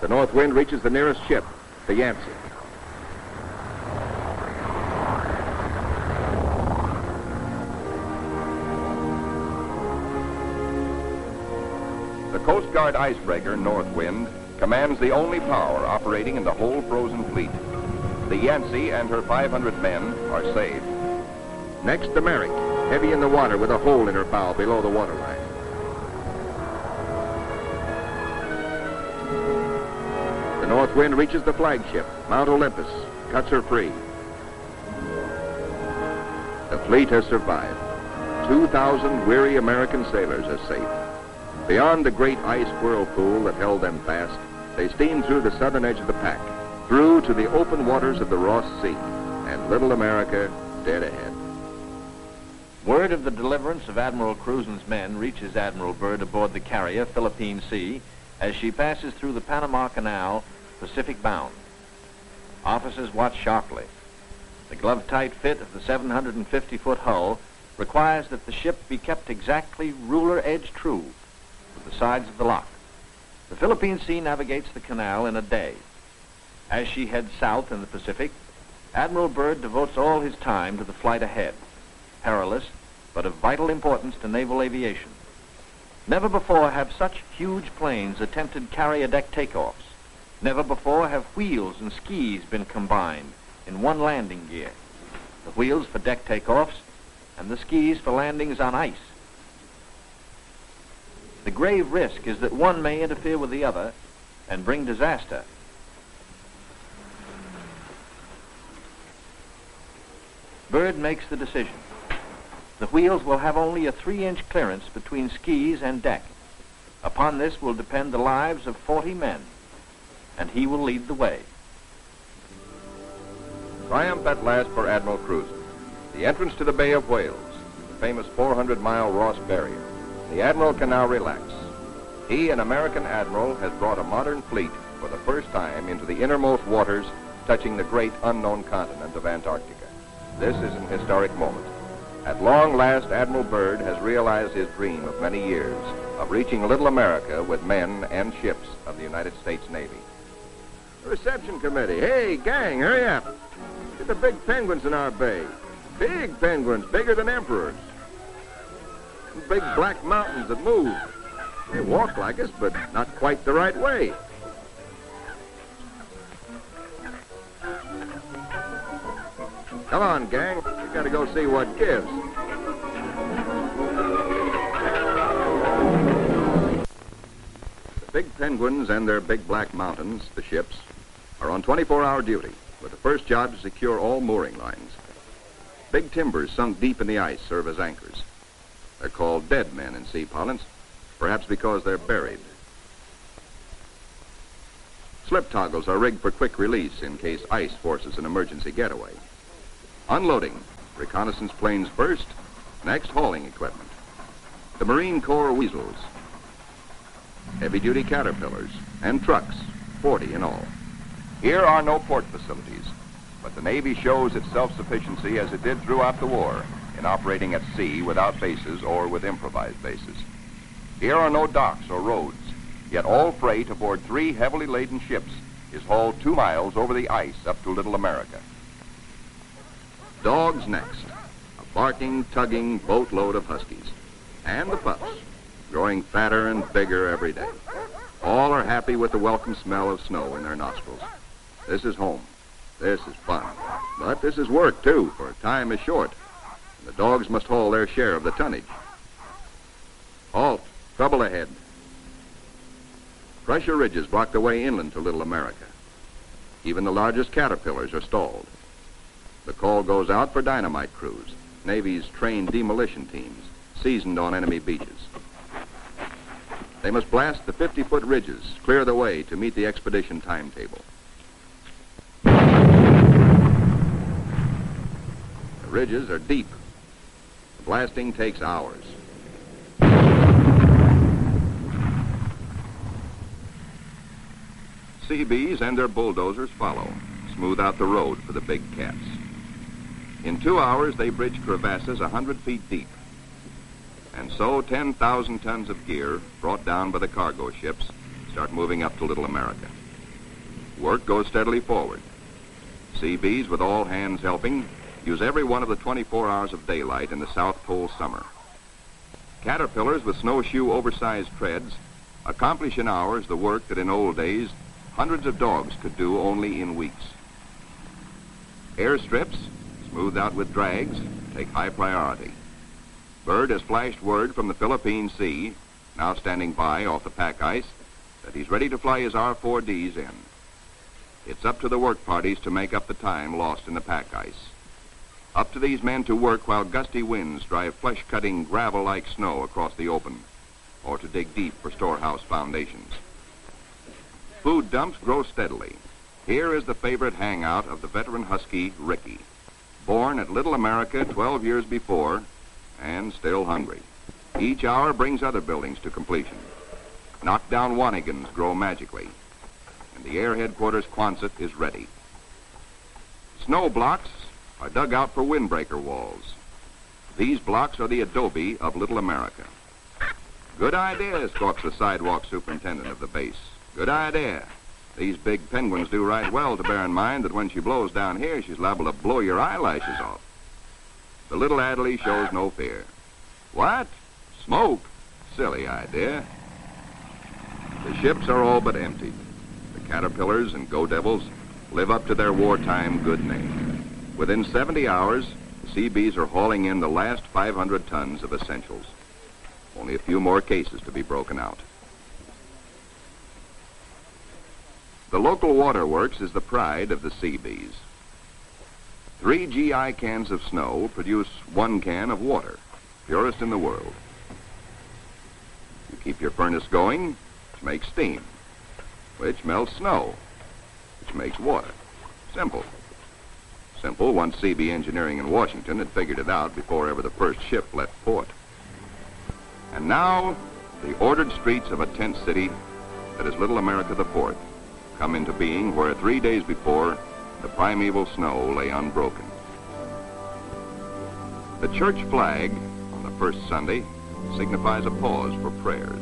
The North Wind reaches the nearest ship, the Yancey. The Coast Guard icebreaker, North Wind, commands the only power operating in the whole frozen fleet. The Yancey and her 500 men are saved. Next, the Merrick, heavy in the water with a hole in her bow below the waterline. The North Wind reaches the flagship, Mount Olympus, cuts her free. The fleet has survived. 2,000 weary American sailors are safe. Beyond the great ice whirlpool that held them fast, they steamed through the southern edge of the pack, through to the open waters of the Ross Sea, and little America dead ahead. Word of the deliverance of Admiral Cruzen's men reaches Admiral Byrd aboard the carrier Philippine Sea as she passes through the Panama Canal, Pacific bound. Officers watch sharply. The glove-tight fit of the 750-foot hull requires that the ship be kept exactly ruler-edge true to the sides of the lock. The Philippine Sea navigates the canal in a day. As she heads south in the Pacific, Admiral Byrd devotes all his time to the flight ahead, perilous but of vital importance to naval aviation. Never before have such huge planes attempted carrier-deck takeoffs. Never before have wheels and skis been combined in one landing gear. The wheels for deck takeoffs and the skis for landings on ice. The grave risk is that one may interfere with the other and bring disaster. Byrd makes the decision. The wheels will have only a 3-inch clearance between skis and deck. Upon this will depend the lives of 40 men, and he will lead the way. Triumph at last for Admiral Cruzen. The entrance to the Bay of Whales, the famous 400-mile Ross Barrier. The Admiral can now relax. He, an American admiral, has brought a modern fleet for the first time into the innermost waters touching the great unknown continent of Antarctica. This is an historic moment. At long last, Admiral Byrd has realized his dream of many years of reaching little America with men and ships of the United States Navy. Reception committee. Hey, gang, hurry up. Get the big penguins in our bay. Big penguins, bigger than emperors. Big black mountains that move. They walk like us, but not quite the right way. Come on, gang. We gotta go see what gives. The big penguins and their big black mountains, the ships, are on 24-hour duty, with the first job to secure all mooring lines. Big timbers sunk deep in the ice serve as anchors. They're called dead men in sea parlance, perhaps because they're buried. Slip toggles are rigged for quick release in case ice forces an emergency getaway. Unloading. Reconnaissance planes first, next hauling equipment. The Marine Corps weasels. Heavy-duty caterpillars and trucks, 40 in all. Here are no port facilities, but the Navy shows its self-sufficiency as it did throughout the war in operating at sea without bases or with improvised bases. Here are no docks or roads, yet all freight aboard 3 heavily laden ships is hauled 2 miles over the ice up to Little America. Dogs next. A barking, tugging boatload of huskies. And the pups, growing fatter and bigger every day. All are happy with the welcome smell of snow in their nostrils. This is home. This is fun. But this is work, too, for time is short. And the dogs must haul their share of the tonnage. Halt. Trouble ahead. Pressure ridges block the way inland to Little America. Even the largest caterpillars are stalled. The call goes out for dynamite crews, Navy's trained demolition teams, seasoned on enemy beaches. They must blast the 50-foot ridges, clear the way to meet the expedition timetable. The ridges are deep. The blasting takes hours. Seabees and their bulldozers follow, smooth out the road for the big cats. In 2 hours, they bridge crevasses 100 feet deep. And so 10,000 tons of gear, brought down by the cargo ships, start moving up to Little America. Work goes steadily forward. Seabees, with all hands helping, use every one of the 24 hours of daylight in the South Pole summer. Caterpillars with snowshoe oversized treads accomplish in hours the work that in old days hundreds of dogs could do only in weeks. Airstrips, smoothed out with drags, take high priority. Byrd has flashed word from the Philippine Sea, now standing by off the pack ice, that he's ready to fly his R-4Ds in. It's up to the work parties to make up the time lost in the pack ice. Up to these men to work while gusty winds drive flesh-cutting gravel-like snow across the open, or to dig deep for storehouse foundations. Food dumps grow steadily. Here is the favorite hangout of the veteran Husky, Ricky, born at Little America 12 years before, and still hungry. Each hour brings other buildings to completion. Knockdown Wanigans grow magically, and the Air Headquarters Quonset is ready. Snow blocks are dug out for windbreaker walls. These blocks are the adobe of Little America. Good idea, squawks the sidewalk superintendent of the base. Good idea. These big penguins do right well to bear in mind that when she blows down here, she's liable to blow your eyelashes off. The little Adderley shows no fear. What? Smoke? Silly idea. The ships are all but emptied. The Caterpillars and Go Devils live up to their wartime good name. Within 70 hours, the Seabees are hauling in the last 500 tons of essentials. Only a few more cases to be broken out. The local waterworks is the pride of the Seabees. 3 GI cans of snow produce 1 can of water, purest in the world. You keep your furnace going, which makes steam, which melts snow, which makes water. Simple. Simple once CB Engineering in Washington had figured it out before ever the first ship left port. And now, the ordered streets of a tent city that is Little America the Fourth come into being where 3 days before, the primeval snow lay unbroken. The church flag on the first Sunday signifies a pause for prayers.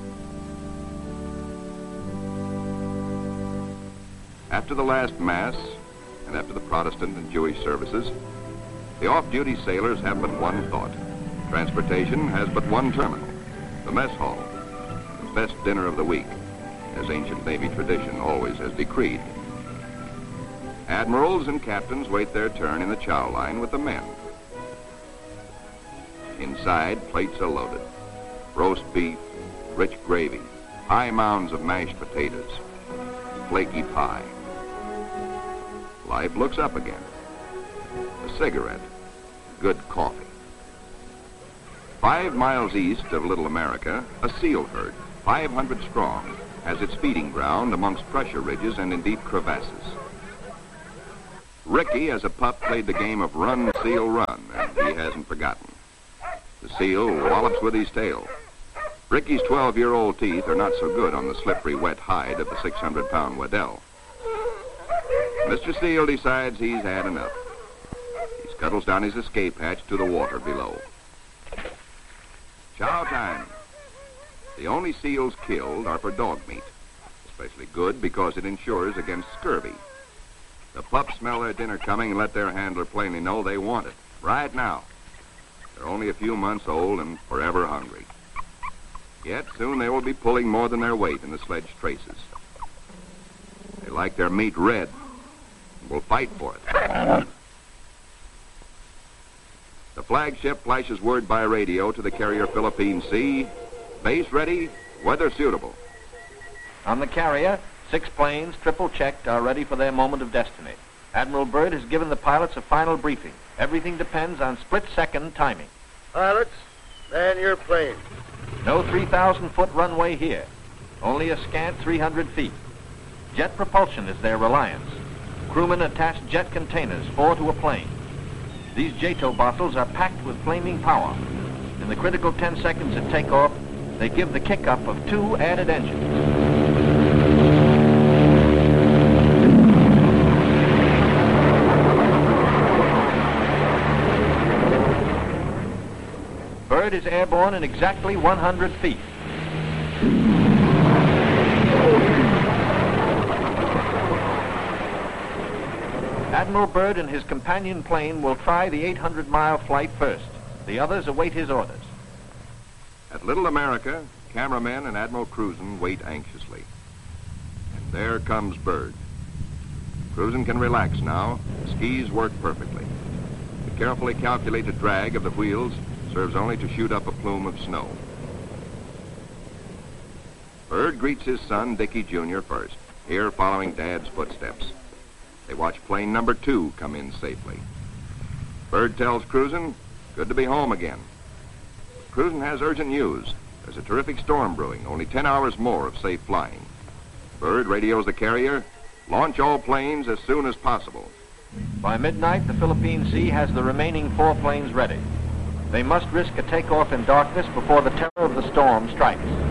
After the last Mass, and after the Protestant and Jewish services, the off-duty sailors have but one thought. Transportation has but one terminal, the mess hall, the best dinner of the week, as ancient Navy tradition always has decreed. Admirals and captains wait their turn in the chow line with the men. Inside, plates are loaded. Roast beef, rich gravy, high mounds of mashed potatoes, flaky pie. Life looks up again. A cigarette, good coffee. 5 miles east of Little America, a seal herd, 500 strong, has its feeding ground amongst pressure ridges and in deep crevasses. Ricky, as a pup, played the game of run, seal, run, and he hasn't forgotten. The seal wallops with his tail. Ricky's 12-year-old teeth are not so good on the slippery, wet hide of the 600-pound Waddell. Mr. Seal decides he's had enough. He scuttles down his escape hatch to the water below. Chow time. The only seals killed are for dog meat, especially good because it insures against scurvy. The pups smell their dinner coming and let their handler plainly know they want it, right now. They're only a few months old and forever hungry. Yet soon they will be pulling more than their weight in the sledge traces. They like their meat red and will fight for it. The flagship flashes word by radio to the carrier Philippine Sea. Base ready, weather suitable. On the carrier, 6 planes, triple-checked, are ready for their moment of destiny. Admiral Byrd has given the pilots a final briefing. Everything depends on split-second timing. Pilots, man your plane. No 3,000-foot runway here. Only a scant 300 feet. Jet propulsion is their reliance. Crewmen attach jet containers, 4 to a plane. These JATO bottles are packed with flaming power. In the critical 10 seconds of takeoff, they give the kick-up of 2 added engines. Byrd is airborne in exactly 100 feet. Admiral Byrd and his companion plane will try the 800-mile flight first. The others await his orders. At Little America, cameramen and Admiral Cruzen wait anxiously. And there comes Byrd. Cruzen can relax now. The skis work perfectly. The carefully calculated drag of the wheels serves only to shoot up a plume of snow. Byrd greets his son, Dickie Jr., first, here following Dad's footsteps. They watch plane number 2 come in safely. Byrd tells Cruzen, good to be home again. Cruzen has urgent news. There's a terrific storm brewing, only 10 hours more of safe flying. Byrd radios the carrier, launch all planes as soon as possible. By midnight, the Philippine Sea has the remaining 4 planes ready. They must risk a takeoff in darkness before the terror of the storm strikes.